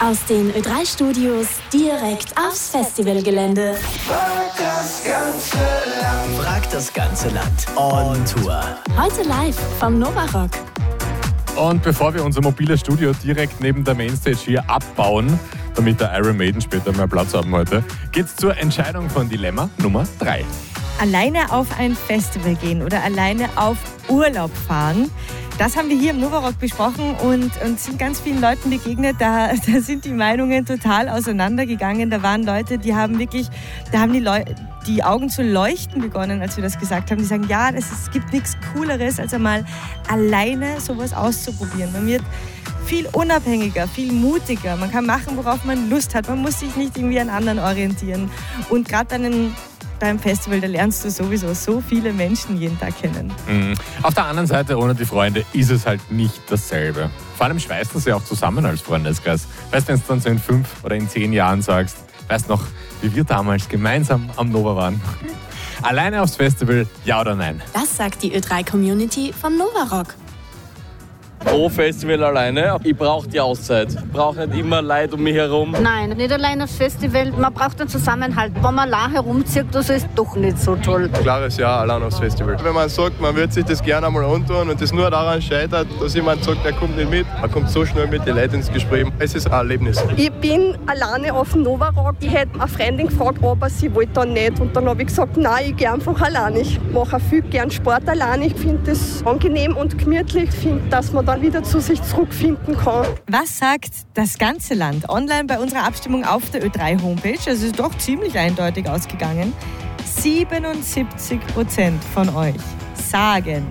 Aus den Ö3-Studios direkt aufs Festivalgelände. Frag das ganze Land. On Tour. Heute live vom Novarock. Und bevor wir unser mobiles Studio direkt neben der Mainstage hier abbauen, damit der Iron Maiden später mehr Platz haben heute, geht's zur Entscheidung von Dilemma Nummer 3. Alleine auf ein Festival gehen oder alleine auf Urlaub fahren. Das haben wir hier im Novarock besprochen und sind ganz vielen Leuten begegnet. Da sind die Meinungen total auseinandergegangen. Da waren Leute, die haben die Augen zu leuchten begonnen, als wir das gesagt haben. Die sagen, ja, es gibt nichts Cooleres, als einmal alleine sowas auszuprobieren. Man wird viel unabhängiger, viel mutiger. Man kann machen, worauf man Lust hat. Man muss sich nicht irgendwie an anderen orientieren. Und gerade beim Festival, da lernst du sowieso so viele Menschen jeden Tag kennen. Auf der anderen Seite, ohne die Freunde, ist es halt nicht dasselbe. Vor allem schweißt das ja auch zusammen als Freundeskreis. Weißt du, wenn du dann so in 5 oder in 10 Jahren sagst, weißt noch, wie wir damals gemeinsam am Nova waren? Alleine aufs Festival, ja oder nein? Das sagt die Ö3-Community vom Novarock. Pro Festival alleine. Ich brauche die Auszeit. Ich brauche nicht immer Leute um mich herum. Nein, nicht allein aufs Festival. Man braucht einen Zusammenhalt. Wenn man allein herumzieht, das ist doch nicht so toll. Klares Ja, allein aufs Festival. Wenn man sagt, man würde sich das gerne einmal antun und das nur daran scheitert, dass jemand sagt, er kommt nicht mit, man kommt so schnell mit den Leuten ins Gespräch. Es ist ein Erlebnis. Ich bin alleine auf dem Novarock. Ich hätte eine Freundin gefragt, aber sie wollte dann nicht. Und dann habe ich gesagt, nein, ich gehe einfach allein. Ich mache viel gern Sport allein. Ich finde das angenehm und gemütlich. Ich finde, dass man dann wieder zu sich zurückfinden kann. Was sagt das ganze Land? Online bei unserer Abstimmung auf der Ö3-Homepage. Es ist doch ziemlich eindeutig ausgegangen. 77% von euch sagen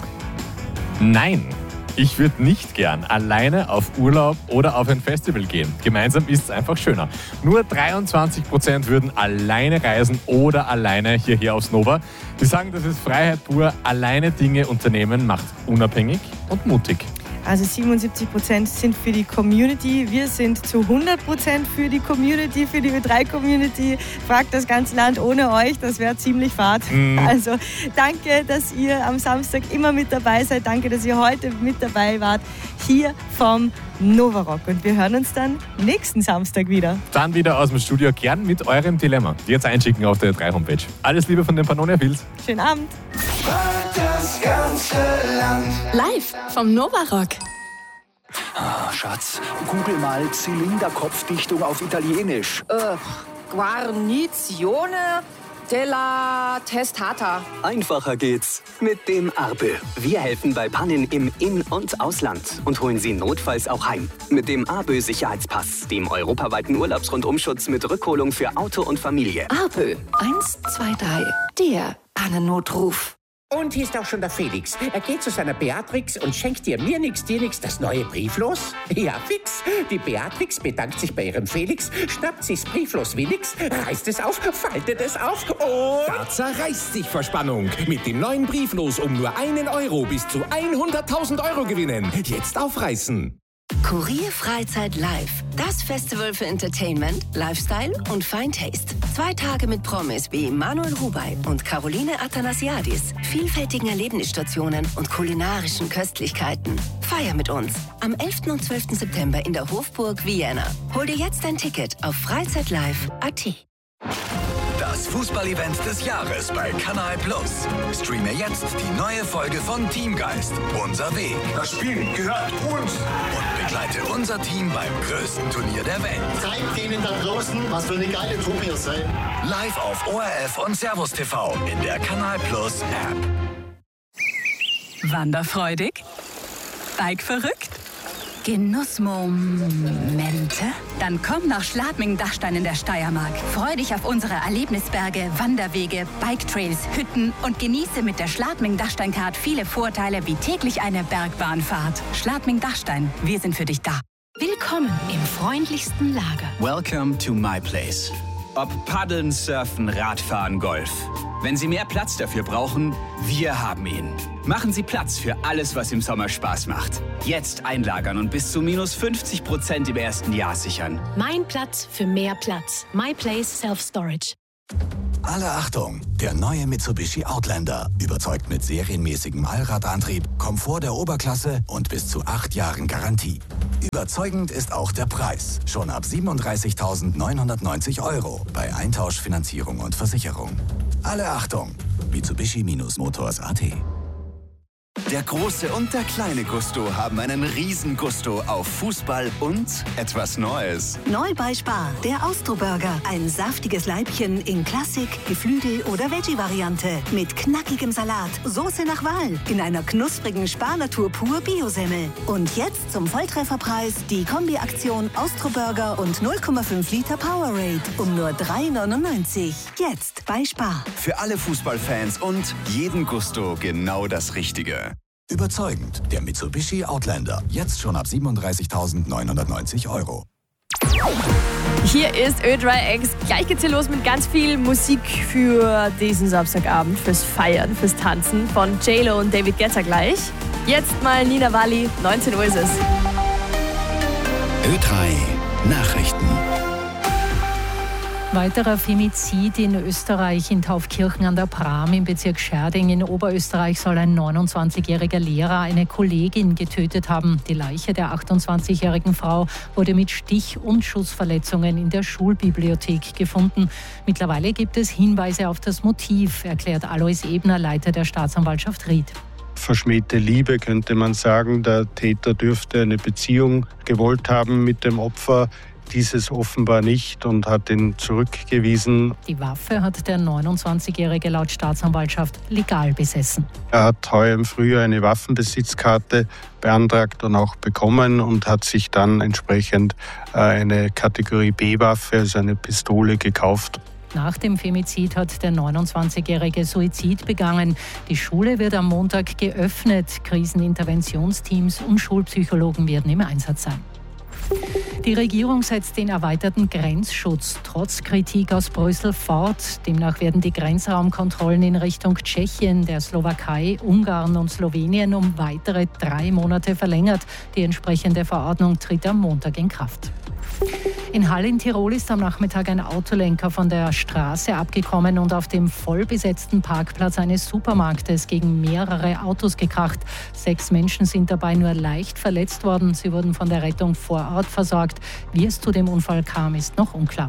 Nein. Ich würde nicht gern alleine auf Urlaub oder auf ein Festival gehen. Gemeinsam ist es einfach schöner. Nur 23% würden alleine reisen oder alleine hierher aufs Nova. Die sagen, das ist Freiheit pur. Alleine Dinge unternehmen macht unabhängig und mutig. Also 77% sind für die Community. Wir sind zu 100% für die Community, für die Ö3-Community. Fragt das ganze Land ohne euch, das wäre ziemlich fad. Also danke, dass ihr am Samstag immer mit dabei seid. Danke, dass ihr heute mit dabei wart, hier vom Novarock. Und wir hören uns dann nächsten Samstag wieder. Dann wieder aus dem Studio, gern mit eurem Dilemma. Jetzt einschicken auf der Ö3-Homepage. Alles Liebe von den Pannonia Fields. Schönen Abend. Das ganze Land. Live vom Novarock. Schatz, google mal Zylinderkopfdichtung auf Italienisch. Guarnizione della Testata. Einfacher geht's mit dem Arbe. Wir helfen bei Pannen im In- und Ausland und holen Sie notfalls auch heim. Mit dem Arbe Sicherheitspass, dem europaweiten Urlaubsrundumschutz mit Rückholung für Auto und Familie. Arbe 123, der Pannennotruf. Und hier ist auch schon der Felix. Er geht zu seiner Beatrix und schenkt ihr mir nix, dir nix das neue Brieflos. Ja, fix. Die Beatrix bedankt sich bei ihrem Felix, schnappt sich's Brieflos wie nix, reißt es auf, faltet es auf und... Da zerreißt sich vor Spannung. Mit dem neuen Brieflos um nur 1 Euro bis zu 100.000 Euro gewinnen. Jetzt aufreißen. Kurier Freizeit Live. Das Festival für Entertainment, Lifestyle und Fine Taste. 2 Tage mit Promis wie Manuel Rubey und Caroline Athanasiadis, vielfältigen Erlebnisstationen und kulinarischen Köstlichkeiten. Feier mit uns am 11. und 12. September in der Hofburg Vienna. Hol dir jetzt dein Ticket auf freizeitlive.at. Das Fußballevent des Jahres bei Kanal Plus. Streame jetzt die neue Folge von Teamgeist. Unser Weg. Das Spiel gehört uns. Und begleite unser Team beim größten Turnier der Welt. Zeigt denen da draußen, was für eine geile Truppe ihr seid. Live auf ORF und Servus TV in der Kanal Plus App. Wanderfreudig? Bike verrückt? Genussmomente? Dann komm nach Schladming-Dachstein in der Steiermark. Freu dich auf unsere Erlebnisberge, Wanderwege, Biketrails, Hütten und genieße mit der Schladming-Dachstein-Card viele Vorteile wie täglich eine Bergbahnfahrt. Schladming-Dachstein, wir sind für dich da. Willkommen im freundlichsten Lager. Welcome to my place. Ob Paddeln, Surfen, Radfahren, Golf. Wenn Sie mehr Platz dafür brauchen, wir haben ihn. Machen Sie Platz für alles, was im Sommer Spaß macht. Jetzt einlagern und bis zu -50% im ersten Jahr sichern. Mein Platz für mehr Platz. My Place Self Storage. Alle Achtung! Der neue Mitsubishi Outlander überzeugt mit serienmäßigem Allradantrieb, Komfort der Oberklasse und bis zu 8 Jahren Garantie. Überzeugend ist auch der Preis. Schon ab 37.990 € bei Eintauschfinanzierung und Versicherung. Alle Achtung! Mitsubishi-Motors.at. Der große und der kleine Gusto haben einen riesen Gusto auf Fußball und etwas Neues. Neu bei Spar, der Austro-Burger. Ein saftiges Leibchen in Klassik, Geflügel- oder Veggie-Variante. Mit knackigem Salat, Soße nach Wahl. In einer knusprigen Spar-Natur pur Bio-Semmel. Und jetzt zum Volltrefferpreis die Kombi-Aktion Austro-Burger und 0,5 Liter Powerade. Um nur 3,99 €. Jetzt bei Spar. Für alle Fußballfans und jeden Gusto genau das Richtige. Überzeugend, der Mitsubishi Outlander. Jetzt schon ab 37.990 €. Hier ist Ö3X. Gleich geht's hier los mit ganz viel Musik für diesen Samstagabend, fürs Feiern, fürs Tanzen von J-Lo und David Guetta gleich. Jetzt mal Nina Wally, 19 Uhr ist es. Ö3 Nachrichten. Weiterer Femizid in Österreich. In Taufkirchen an der Pram im Bezirk Schärding in Oberösterreich soll ein 29-jähriger Lehrer eine Kollegin getötet haben. Die Leiche der 28-jährigen Frau wurde mit Stich- und Schussverletzungen in der Schulbibliothek gefunden. Mittlerweile gibt es Hinweise auf das Motiv, erklärt Alois Ebner, Leiter der Staatsanwaltschaft Ried. Verschmähte Liebe, könnte man sagen. Der Täter dürfte eine Beziehung gewollt haben mit dem Opfer. Dieses offenbar nicht und hat ihn zurückgewiesen. Die Waffe hat der 29-Jährige laut Staatsanwaltschaft legal besessen. Er hat heuer im Frühjahr eine Waffenbesitzkarte beantragt und auch bekommen und hat sich dann entsprechend eine Kategorie B-Waffe, also eine Pistole, gekauft. Nach dem Femizid hat der 29-Jährige Suizid begangen. Die Schule wird am Montag geöffnet. Kriseninterventionsteams und Schulpsychologen werden im Einsatz sein. Die Regierung setzt den erweiterten Grenzschutz trotz Kritik aus Brüssel fort. Demnach werden die Grenzraumkontrollen in Richtung Tschechien, der Slowakei, Ungarn und Slowenien um weitere 3 Monate verlängert. Die entsprechende Verordnung tritt am Montag in Kraft. In Hall in Tirol ist am Nachmittag ein Autolenker von der Straße abgekommen und auf dem vollbesetzten Parkplatz eines Supermarktes gegen mehrere Autos gekracht. 6 Menschen sind dabei nur leicht verletzt worden. Sie wurden von der Rettung vor Ort versorgt. Wie es zu dem Unfall kam, ist noch unklar.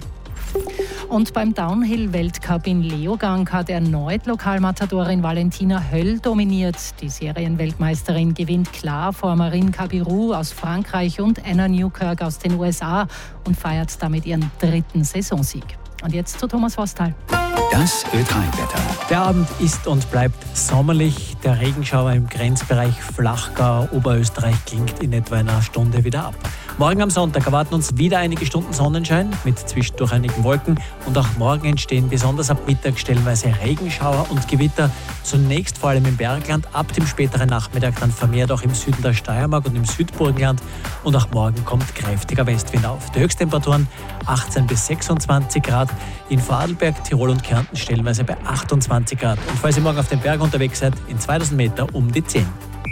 Und beim Downhill-Weltcup in Leogang hat erneut Lokalmatadorin Valentina Höll dominiert. Die Serienweltmeisterin gewinnt klar vor Marine Cabirou aus Frankreich und Anna Newkirk aus den USA und feiert damit ihren 3. Saisonsieg. Und jetzt zu Thomas Vostal. Das Ö3-Wetter. Der Abend ist und bleibt sommerlich. Der Regenschauer im Grenzbereich Flachgau, Oberösterreich klingt in etwa einer Stunde wieder ab. Morgen am Sonntag erwarten uns wieder einige Stunden Sonnenschein mit zwischendurch einigen Wolken. Und auch morgen entstehen besonders ab Mittag stellenweise Regenschauer und Gewitter. Zunächst vor allem im Bergland, ab dem späteren Nachmittag dann vermehrt auch im Süden der Steiermark und im Südburgenland. Und auch morgen kommt kräftiger Westwind auf. Die Höchsttemperaturen 18 bis 26 Grad. In Vorarlberg, Tirol und Kärnten stellenweise bei 28 Grad. Und falls ihr morgen auf dem Berg unterwegs seid, in 2000 Meter um die 10.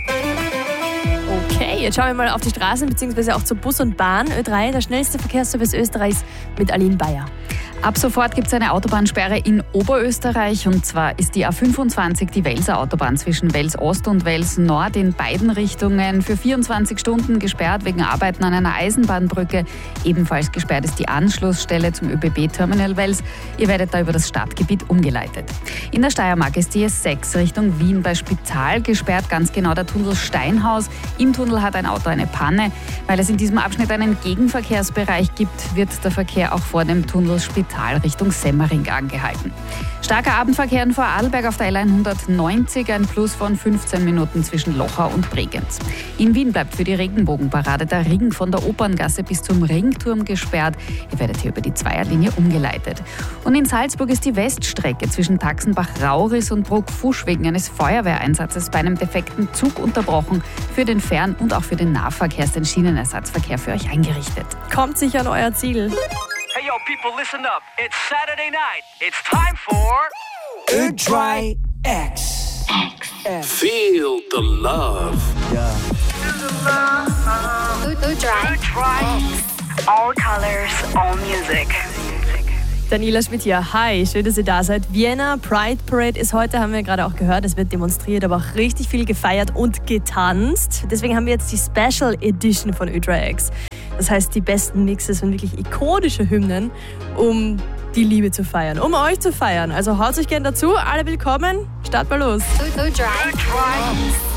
Okay, jetzt schauen wir mal auf die Straßen bzw. auch zu Bus und Bahn. Ö3, der schnellste Verkehrsservice Österreichs mit Aline Bayer. Ab sofort gibt es eine Autobahnsperre in Oberösterreich und zwar ist die A25 die Welser Autobahn zwischen Wels Ost und Wels Nord in beiden Richtungen für 24 Stunden gesperrt wegen Arbeiten an einer Eisenbahnbrücke. Ebenfalls gesperrt ist die Anschlussstelle zum ÖBB-Terminal Wels. Ihr werdet da über das Stadtgebiet umgeleitet. In der Steiermark ist die S6 Richtung Wien bei Spital gesperrt, ganz genau der Tunnel Steinhaus. Im Tunnel hat ein Auto eine Panne. Weil es in diesem Abschnitt einen Gegenverkehrsbereich gibt, wird der Verkehr auch vor dem Tunnel Spital Richtung Semmering angehalten. Starker Abendverkehr in Vorarlberg auf der L190, ein Plus von 15 Minuten zwischen Lochau und Bregenz. In Wien bleibt für die Regenbogenparade der Ring von der Operngasse bis zum Ringturm gesperrt. Ihr werdet hier über die Zweierlinie umgeleitet. Und in Salzburg ist die Weststrecke zwischen Taxenbach-Rauris und Bruck-Fusch wegen eines Feuerwehreinsatzes bei einem defekten Zug unterbrochen. Für den Fern- und auch für den Nahverkehr ist ein Schienenersatzverkehr für euch eingerichtet. Kommt sicher an euer Ziel. Hey, yo, people, listen up. It's Saturday night. It's time for Ö3X. Feel the love. Yeah. Ö3X. All colors, all music. Daniela Schmidt hier. Hi, schön, dass ihr da seid. Vienna Pride Parade ist heute, haben wir gerade auch gehört. Es wird demonstriert, aber auch richtig viel gefeiert und getanzt. Deswegen haben wir jetzt die Special Edition von Ö3X. Das heißt, die besten Mixes und wirklich ikonische Hymnen, um die Liebe zu feiern, um euch zu feiern. Also haut euch gerne dazu. Alle willkommen. Start mal los. Ö3X.